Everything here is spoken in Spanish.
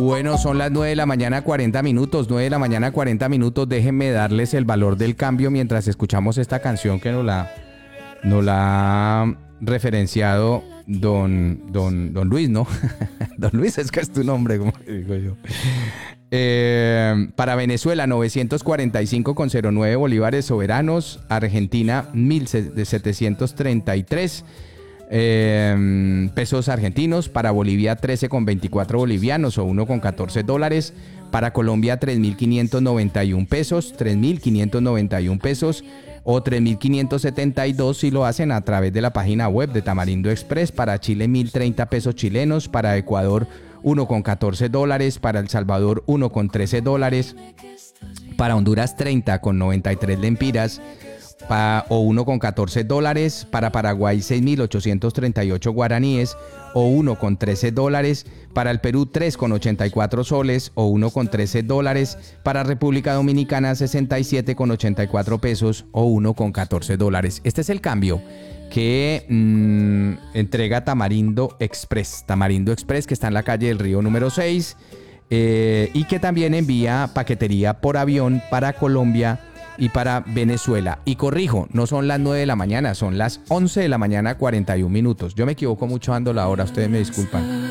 Bueno, son las 9 de la mañana, 40 minutos. 9 de la mañana, 40 minutos. Déjenme darles el valor del cambio mientras escuchamos esta canción que nos la ha referenciado don Luis, ¿no? Don Luis, es que es tu nombre, como digo yo. Para Venezuela, 945,09 bolívares soberanos. Argentina, 1.733 pesos argentinos. Para Bolivia, 13,24 bolivianos o 1,14 dólares. Para Colombia, 3.591 pesos, 3.591 pesos o 3.572 si lo hacen a través de la página web de Tamarindo Express. Para Chile, 1.030 pesos chilenos. Para Ecuador, 1,14 dólares. Para El Salvador, 1,13 dólares. Para Honduras, 30,93 lempiras o 1,14 dólares. Para Paraguay, 6.838 guaraníes o 1,13 dólares. Para el Perú, 3,84 soles o 1,13 dólares. Para República Dominicana, 67,84 pesos o 1,14 dólares. Este es el cambio que entrega Tamarindo Express. Tamarindo Express, que está en la calle del Río número 6 y que también envía paquetería por avión para Colombia y para Venezuela. Y corrijo, no son las 9 de la mañana, son las 11 de la mañana, 41 minutos. Yo me equivoco mucho dando la hora, ustedes me disculpan.